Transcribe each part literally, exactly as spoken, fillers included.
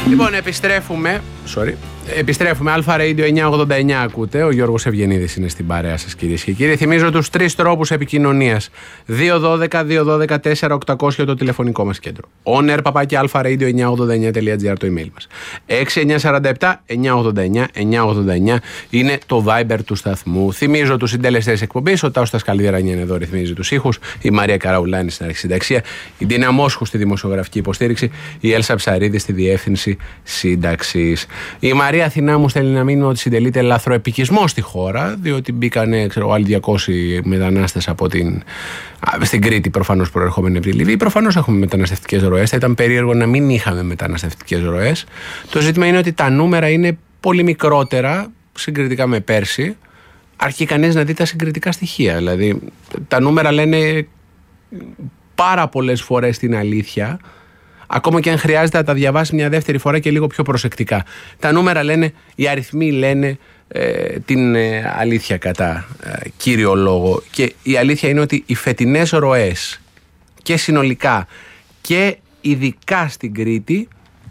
Λοιπόν, επιστρέφουμε. Sorry. Επιστρέφουμε. Αλφα Radio εννιακόσια ογδόντα εννιά ακούτε. Ο Γιώργος Ευγενίδης είναι στην παρέα σας, κυρίες και κύριοι. Θυμίζω τους τρεις τρόπους επικοινωνίας. δύο ένα δύο δύο ένα δύο τέσσερα οκτακόσια το τηλεφωνικό μας κέντρο. On air παπάκι αλφα radio εννιακόσια ογδόντα εννιά τελεία τζι άρ το email μας. έξι εννιά τέσσερα επτά εννιακόσια ογδόντα εννιά εννιακόσια ογδόντα εννιά είναι το Viber του σταθμού. Θυμίζω τους συντελεστές εκπομπής. Ο Τάος Τασκαλίδερανιά είναι εδώ, ρυθμίζει τους ήχους. Η Μαρία Καραουλάνη στην αρχισυνταξία. Η Ντίνα Μόσχου στη δημοσιογραφική υποστήριξη. Η Έλσα Ψαρίδη στη διεύθυνση σύνταξης. Η Μαρία Αθηνά μου στέλνει ένα μήνυμα ότι συντελείται λαθροεπικισμό στη χώρα, διότι μπήκανε ξέρω, άλλοι διακόσιοι μετανάστες από την. Στην Κρήτη, προφανώς προερχόμενοι από τη Λιβύη. Προφανώς έχουμε μεταναστευτικές ροές. Θα ήταν περίεργο να μην είχαμε μεταναστευτικές ροές. Το ζήτημα είναι ότι τα νούμερα είναι πολύ μικρότερα συγκριτικά με πέρσι. Αρκεί κανείς να δει τα συγκριτικά στοιχεία. Δηλαδή, τα νούμερα λένε πάρα πολλές φορές την αλήθεια. Ακόμα και αν χρειάζεται να τα διαβάσει μια δεύτερη φορά και λίγο πιο προσεκτικά. Τα νούμερα λένε, οι αριθμοί λένε ε, την ε, αλήθεια κατά ε, κύριο λόγο. Και η αλήθεια είναι ότι οι φετινές ροές και συνολικά και ειδικά στην Κρήτη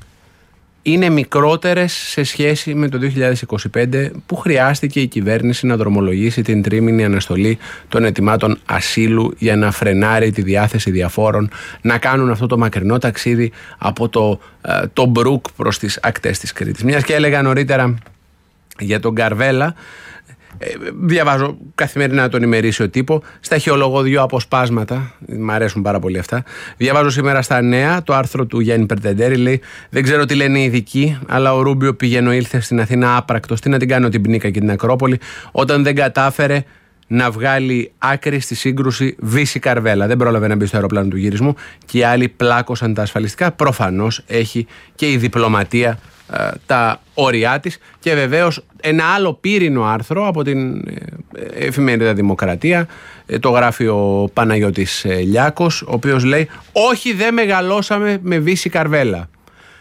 είναι μικρότερες σε σχέση με το δύο χιλιάδες είκοσι πέντε που χρειάστηκε η κυβέρνηση να δρομολογήσει την τρίμηνη αναστολή των αιτημάτων ασύλου για να φρενάρει τη διάθεση διαφόρων να κάνουν αυτό το μακρινό ταξίδι από το, το Μπρουκ προς τις ακτές της Κρήτης. Μιας και έλεγα νωρίτερα για τον Καρβέλα, Ε, διαβάζω καθημερινά τον ημερήσιο τύπο. Στα χεολογώ δύο αποσπάσματα. Μ' αρέσουν πάρα πολύ αυτά. Διαβάζω σήμερα στα Νέα το άρθρο του Γιάννη Περτεντέρη. Λέει: δεν ξέρω τι λένε οι ειδικοί, αλλά ο Ρούμπιο πήγαινε ήλθε στην Αθήνα άπρακτος. Τι να την κάνω την Πνίκα και την Ακρόπολη, όταν δεν κατάφερε να βγάλει άκρη στη σύγκρουση Βύση Καρβέλα. Δεν πρόλαβε να μπει στο αεροπλάνο του γυρισμού και οι άλλοι πλάκωσαν τα ασφαλιστικά. Προφανώς έχει και η διπλωματία τα όρια της. Και βεβαίως ένα άλλο πύρινο άρθρο από την εφημερίδα Δημοκρατία, το γράφει ο Παναγιώτης Λιάκος, ο οποίος λέει: όχι, δεν μεγαλώσαμε με Βύση Καρβέλα.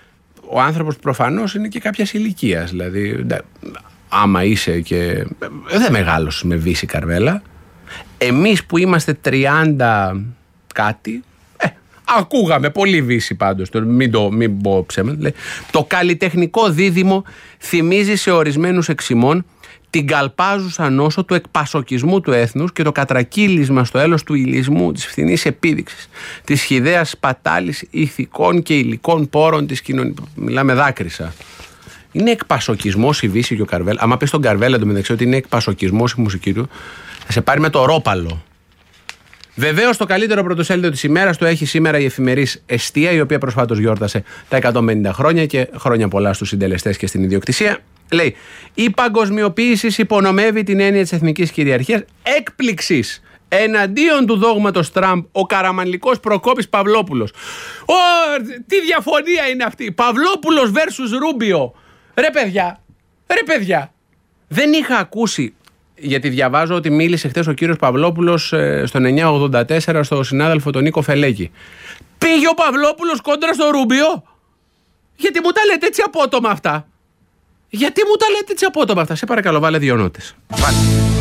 Ο άνθρωπος προφανώς είναι και κάποιας ηλικίας, δηλαδή άμα είσαι και δεν μεγάλωσες με Βύση Καρβέλα. Εμείς που είμαστε τριάντα κάτι, ακούγαμε πολύ Βύση πάντως, μην το μην πω ψέμα. Το καλλιτεχνικό δίδυμο θυμίζει σε ορισμένους εξημών την καλπάζουσα νόσο του εκπασοκισμού του έθνους και το κατρακύλισμα στο έλος του υλισμού, της φθηνής επίδειξης, της χυδαίας σπατάλης ηθικών και υλικών πόρων της κοινωνίας. Μιλάμε δάκρυσα. Είναι εκπασοκισμός η Βύση και ο Καρβέλα. Άμα πεις τον Καρβέλα εντωμεταξύ ότι είναι εκπασοκισμός η μουσική του, θα σε πάρει με το ρόπαλο. Βεβαίως το καλύτερο πρωτοσέλιδο της ημέρας το έχει σήμερα η εφημερής Εστία, η οποία προσφάτως γιόρτασε τα εκατόν πενήντα χρόνια και χρόνια πολλά στους συντελεστές και στην ιδιοκτησία. Λέει: η παγκοσμιοποίηση υπονομεύει την έννοια της εθνικής κυριαρχίας. Έκπληξης εναντίον του δόγματος Τραμπ ο καραμανλικός Προκόπης Παυλόπουλος. Ω, τι διαφωνία είναι αυτή! Παυλόπουλος versus Ρούμπιο. Ρε παιδιά, ρε παιδιά, δεν είχα ακούσει. Γιατί διαβάζω ότι μίλησε χθες ο κύριος Παυλόπουλος στον εννιακόσια ογδόντα τέσσερα στο συνάδελφο τον Νίκο Φελέκη. Πήγε ο Παυλόπουλος κόντρα στο Ρούμπιο. Γιατί μου τα λέτε έτσι απότομα αυτά. Γιατί μου τα λέτε έτσι απότομα αυτά. Σε παρακαλώ, βάλε δύο νότες. Βάλε.